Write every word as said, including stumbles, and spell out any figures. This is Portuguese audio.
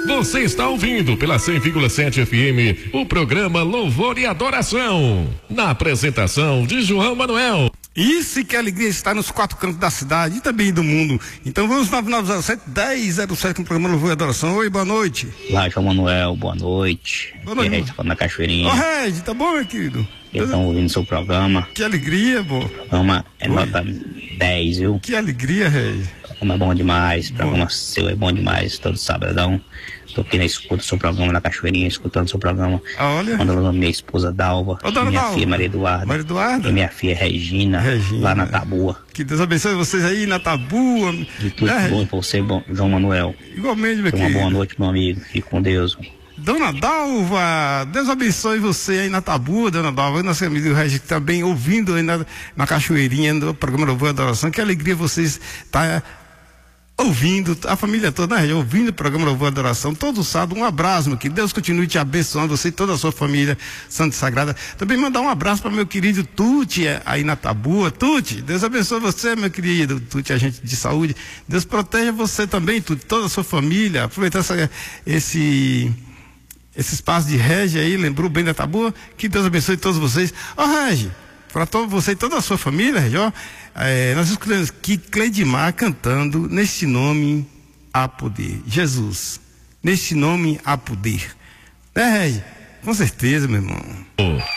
Você está ouvindo pela cem vírgula sete F M o programa Louvor e Adoração. Na apresentação de João Manuel. Isso, que alegria está nos quatro cantos da cidade e também do mundo. Então vamos nove nove zero sete, um zero zero sete com o programa Louvor e Adoração. Oi, boa noite. Olá, João Manuel, boa noite. Boa noite. Regi, falando na Cachoeirinha. Ô, Regi, tá bom, meu querido? Eles estão ouvindo seu programa. Que alegria, pô. O programa é Oi. Nota dez, viu? Que alegria, Regi. O programa é bom demais, o programa bom. Seu é bom demais, todo sabadão. Tô aqui na escuta do seu programa na Cachoeirinha, escutando seu programa. Olha. Mandando minha esposa Dalva, Ô, dona minha Dalva. filha Maria Eduarda. Maria Eduarda. E minha filha Regina, Regina, lá na Tabua. Que Deus abençoe vocês aí na Tabua. E tudo é, bom pra você, bom, João Manuel. Igualmente, meu Tenha querido. uma boa noite, meu amigo. Fique com Deus. Dona Dalva, Deus abençoe você aí na Tabua, Dona Dalva, nosso amigo Regis que está bem ouvindo aí na, na Cachoeirinha, no programa Louvor e Adoração. Que alegria vocês estar tá ouvindo, a família toda, né, ouvindo o programa Louvor e Adoração, todo sábado. Um abraço, meu querido. Deus continue te abençoando, você e toda a sua família Santa e Sagrada. Também mandar um abraço para meu querido Tuti, aí na Tabua. Tuti, Deus abençoe você, meu querido. Tuti, agente de saúde. Deus proteja você também, Tuti, toda a sua família. Aproveitar essa, esse... esse espaço de Regi aí, lembrou bem da Tabua, que Deus abençoe todos vocês. Ó, oh, Regi, para todo você e toda a sua família, Regi, ó, é, nós escolhemos aqui Cleidimar cantando Neste Nome há Poder. Jesus, neste nome há poder. Né, Regi? Com certeza, meu irmão.